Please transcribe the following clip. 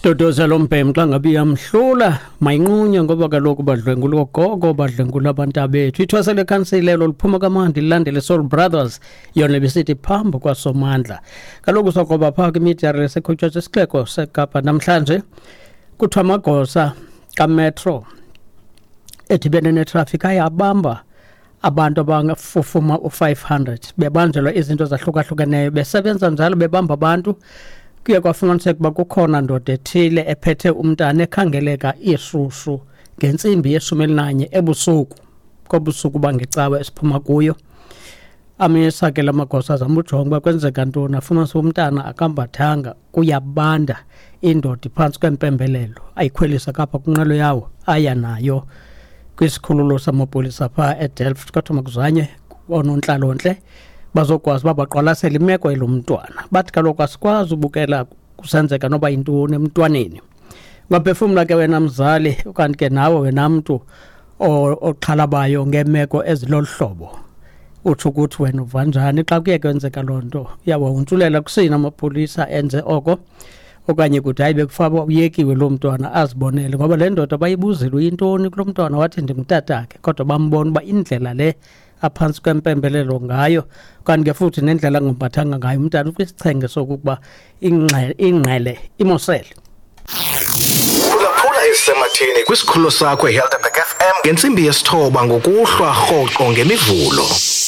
Dodoza lombhemu xa ngabe iyamhlula mayinqunywe ngoba kaloku badlwengula ogogo badlwengula abantu bethu. Ithwasele khansilelo liphuma kamandi lilandele Soul Brothers yona besithi phambi kwaSomandla. Kaloku sokoba phaa kwimedia resekhutshwa sesixeko seKapa namhlanje kuthiwa amagosa kametro edibene netraffic ayabamba abantu abangafufuma u500 bebanjelwa izinto zahlukahlukeneyo besebenza njalo bebamba abantu. Kuye kwafumaniseka ukuba kukhona ndoda ethile ephethe umntana ekhangeleka ishushu ngentsimbi ye-11 ebusuku kobusuku bangecawa esiphuma kuyo. Amisa ke lamagosa zamujonga uba kwenzeka ntoni, afumanise umntana akambathanga kuyabanda indoda phantsi kwempembelelo ayikhwelisa kapha kunqalo yawo aya nayo kwisikhululo samapolisa phaa eDelft. Kodwa makuzanye oonontlalontle bazokwazi uba baqwalasele imeko yelo mntwana. Bathi kaloku asikwazi ubukela kusenzeka noba yintoni emntwaneni. Ungaphefumla ke wena mzali okanye ke nawe wena mntu oxhalabayo ngeemeko ezilolu hlobo. Utsho ukuthi wena uva njani xa kuye kwenzeka loo nto? Uyawuntsulela kusini amapolisa enze oko okanye kuthi hayi bekufaba uyekiwe lo mntwana azibonele, ngoba le ndoda bayibuzile uyintoni kulo mntwana wathi ndimtatakhe, kodwa bambona uba indlela le aphantsi kwempembelelo ngayo kanti ke futhi nendlela angombathanga ngayo umntana ukwisichenge sokuba ingqele imosele. Phulaphula isemathini kwisikhululo sakho eHildenburg FM ngentsimbi yesithoba ngokuhlwa rhoqo ngemivulo.